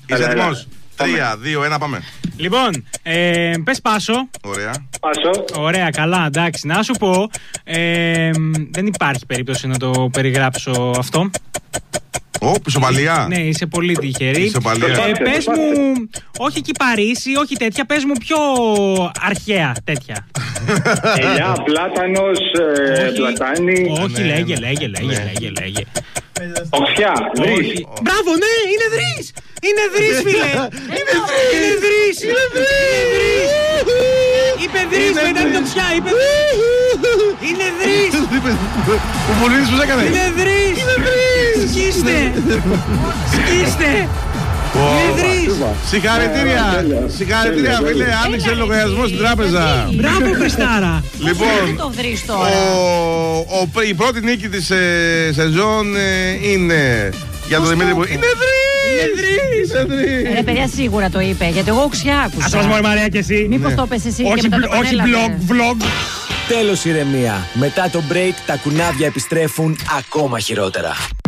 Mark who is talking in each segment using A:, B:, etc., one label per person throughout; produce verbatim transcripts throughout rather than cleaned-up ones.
A: Είσαι έτοιμος? Τρία, δύο, ένα, πάμε.
B: Λοιπόν, ε, πες Πάσο.
A: Ωραία.
C: Πάσο.
B: Ωραία, καλά, εντάξει. Να σου πω, ε, δεν υπάρχει περίπτωση να το περιγράψω αυτό.
A: Ω, ισοπαλία.
B: Ναι, είσαι πολύ τυχερή.
A: Ισοπαλία.
B: Ε, πες μου, όχι εκεί Παρίσι, όχι τέτοια, πες μου πιο αρχαία τέτοια.
C: Ελιά, πλάτανος, ε, πλατάνι.
B: Όχι,
A: ναι,
B: λέγε,
A: ναι.
B: λέγε, λέγε,
A: Ναι.
B: λέγε, λέγε.
C: Οξιά, βρύς.
B: Όχι. Μπράβο, ναι, είναι δρύς. Είναι δρύς, φίλε. Είναι δρύς. Είναι δρύς. Είπε δρύς μετά την οξιά, είπε δρύς. Είναι δρύς.
A: Ο Πολύνης πώς έκανε?
B: Είναι δρύς. Σκίστε. Σκίστε. Είναι δρύς.
A: Συγχαρητήρια. Συγχαρητήρια, φίλε. Άνοιξε λογαριασμό στην τράπεζα.
B: Μπράβο, Χριστάρα.
A: Λοιπόν,
D: το βρεις τώρα.
A: ο, ο, η πρώτη νίκη της ε, σεζόν ε, είναι για τον Δημήτρη που... Είναι δρύς. Είναι δρύς.
D: Ρε παιδιά, σίγουρα το είπε, γιατί εγώ οξιά άκουσα.
B: Ας μας μωρέ Μαρία και εσύ.
D: Μήπως το πες εσύ
B: Όχι,
D: και μετά το
B: όχι
D: επανέλαβε.
B: vlog, vlog.
E: Τέλος ηρεμία. Μετά το break τα κουνάβια επιστρέφουν ακόμα χειρότερα.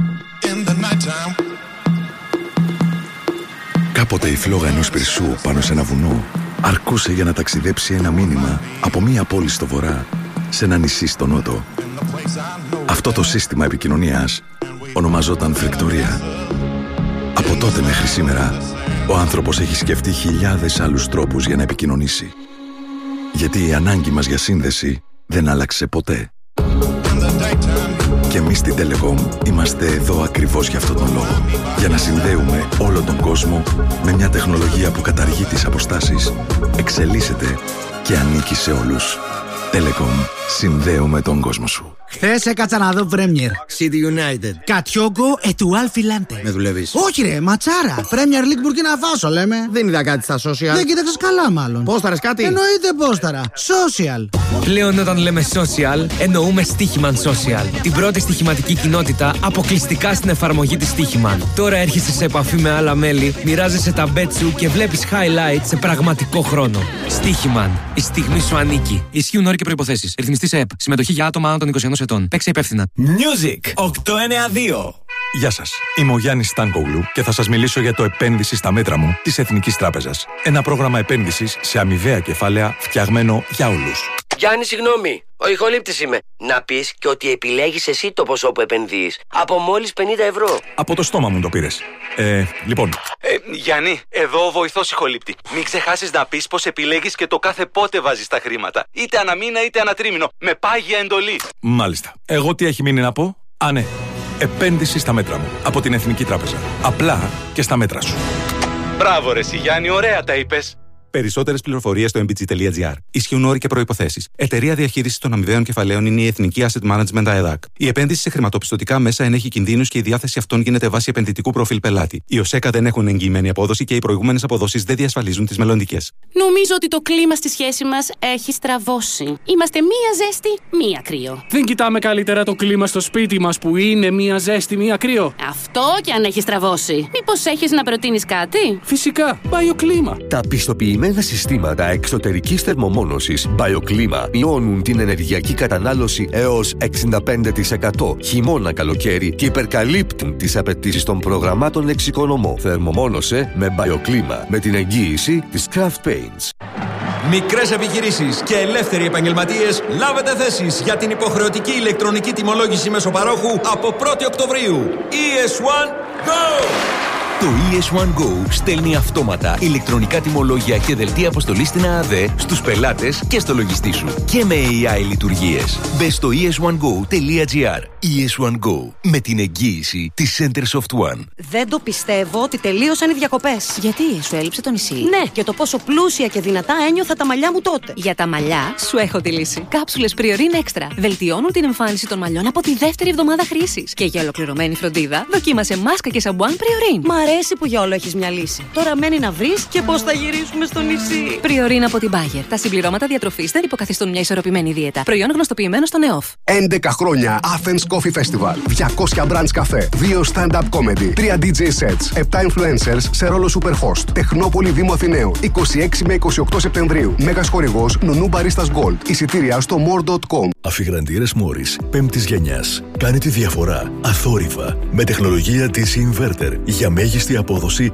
F: Κάποτε η φλόγα ενός πυρσού πάνω σε ένα βουνό αρκούσε για να ταξιδέψει ένα μήνυμα από μία πόλη στο βορρά σε ένα νησί στο νότο. Αυτό το σύστημα επικοινωνίας ονομαζόταν φρεκτορία. Από τότε μέχρι σήμερα, ο άνθρωπος έχει σκεφτεί χιλιάδες άλλους τρόπους για να επικοινωνήσει. Γιατί η ανάγκη μας για σύνδεση δεν άλλαξε ποτέ. Και εμείς στην Telecom είμαστε εδώ ακριβώς για αυτόν τον λόγο. Για να συνδέουμε όλο τον κόσμο με μια τεχνολογία που καταργεί τις αποστάσεις, εξελίσσεται και ανήκει σε όλους. Telecom. Συνδέουμε τον κόσμο σου.
G: Χθες έκατσα να δω Premier.
H: City United.
G: Κατιόγκο ετουάλ φιλάντε.
H: Με δουλεύεις?
G: Όχι ρε, ματσάρα. Premier League Burkina Faso λέμε.
H: Δεν είδα κάτι στα social.
G: Δεν κοίταξες καλά μάλλον.
H: Πόσταρες κάτι?
G: Εννοείται πόσταρα. Social.
I: Πλέον όταν λέμε social, εννοούμε Στίχημαν Social. Την πρώτη στοιχηματική κοινότητα αποκλειστικά στην εφαρμογή της Στίχημαν. Τώρα έρχεσαι σε επαφή με άλλα μέλη, μοιράζεσαι τα bet σου και βλέπεις highlights σε πραγματικό χρόνο. Στίχημαν. Η στιγμή σου ανήκει. Ισχύουν όροι και προϋποθέσεις. Ρυθμιστή σε ΕΠ. Συμμετοχή για άτομα άνω των είκοσι ενός ετών. Παίξε υπεύθυνα.
E: Music οκτακόσια ενενήντα δύο.
J: Γεια σας. Είμαι ο Γιάννης Στάνκογλου και θα σας μιλήσω για το επένδυση στα μέτρα μου της Εθνικής Τράπεζας. Ένα πρόγραμμα επένδυσης σε αμοιβαία κεφάλαια φτιαγμένο για όλους.
K: Γιάννη, συγγνώμη. Ο ηχολήπτης είμαι. Να πεις και ότι επιλέγεις εσύ το ποσό που επενδύεις. Από μόλις πενήντα ευρώ.
J: Από το στόμα μου το πήρες. Ε, λοιπόν.
L: Ε, Γιάννη, εδώ ο βοηθός ηχολήπτη. Μην ξεχάσεις να πεις πως επιλέγεις και το κάθε πότε βάζεις τα χρήματα. Είτε αναμήνα είτε ανατρίμηνο. Με πάγια εντολή.
J: Μάλιστα. Εγώ τι έχει μείνει να πω? Α, ναι. Επένδυση στα μέτρα μου. Από την Εθνική Τράπεζα. Απλά και στα μέτρα σου.
L: Μπράβο ρε εσύ, Γιάννη, ωραία τα είπες.
M: Περισσότερες πληροφορίες στο εμ μπι τζι τελεία τζι άρ. Ισχύουν όροι και προϋποθέσεις. Εταιρεία διαχείρισης των αμοιβαίων κεφαλαίων είναι η Εθνική Asset Management ΑΕΔΑΚ. Η επένδυση σε χρηματοπιστωτικά μέσα ενέχει κινδύνους και η διάθεση αυτών γίνεται βάσει επενδυτικού προφίλ πελάτη. Οι ΟΣΕΚΑ δεν έχουν εγγυημένη απόδοση και οι προηγούμενες αποδόσεις δεν διασφαλίζουν τις μελλοντικές.
N: Νομίζω ότι το κλίμα στη σχέση μας έχει στραβώσει. Είμαστε μία ζέστη, μία κρύο.
O: Δεν κοιτάμε καλύτερα το κλίμα στο σπίτι μας που είναι μία ζέστη, μία κρύο?
N: Αυτό κι αν έχει στραβώσει. Μήπως έχεις να προτείνεις κάτι?
O: Φυσικά, BioClima.
P: Τα πιστοποιημένα συστήματα εξωτερικής θερμομόνωσης BioClima μειώνουν την ενεργειακή κατανάλωση έως εξήντα πέντε τοις εκατό χειμώνα-καλοκαίρι και υπερκαλύπτουν τις απαιτήσεις των προγραμμάτων εξοικονομώ. Θερμομόνωσε με BioClima με την εγγύηση της Craft Paints.
Q: Μικρές επιχειρήσεις και ελεύθεροι επαγγελματίες, λάβετε θέσεις για την υποχρεωτική ηλεκτρονική τιμολόγηση μεσοπαρόχου από πρώτη Οκτωβρίου. ι ες ουάν Go!
R: Το ι ες ουάν Go στέλνει αυτόματα ηλεκτρονικά τιμολόγια και δελτία αποστολής στην ΑΑΔΕ στους πελάτες και στο λογιστή σου. Και με έι άι λειτουργίες. Μπες στο ι ες ουάν γκο τελεία τζι άρ. ι ες ουάν Go. Με την εγγύηση της Centersoft One.
S: Δεν το πιστεύω ότι τελείωσαν οι διακοπές.
N: Γιατί, σου έλειψε το νησί?
S: Ναι, και το πόσο πλούσια και δυνατά ένιωθα τα μαλλιά μου τότε.
N: Για τα μαλλιά, σου έχω τη λύση. Κάψουλες Priorin Extra. Βελτιώνουν την εμφάνιση των μαλλιών από τη δεύτερη εβδομάδα χρήσης. Και για ολοκληρωμένη φροντίδα, δοκίμασε μάσκα και σαμπουάν Priorin.
S: Μ' αρέσει που για όλο έχεις μια λύση. Τώρα μένει να βρεις και πώς θα γυρίσουμε στο νησί.
N: Priorin από την Bayer. Τα συμπληρώματα διατροφής δεν υποκαθιστούν μια ισορροπημένη δίαιτα. Προϊόν γνωστοποιημένο στον ΕΟΦ.
T: έντεκα χρόνια Athens Coffee Festival. διακόσια brands καφέ. δύο stand-up comedy. τρία ντι τζέι sets. επτά influencers σε ρόλο superhost. Τεχνόπολη Δήμου Αθηναίου. είκοσι έξι με είκοσι οκτώ Σεπτεμβρίου. Μέγας χορηγός Νουνού Baristas Gold. Εισιτήρια στο more τελεία com.
F: Αφιγραντήρες Morris πέμπτης γενιάς. Κάνει τη διαφορά αθόρυβα με τεχνολογία της Inverter για μέγιστη απόδοση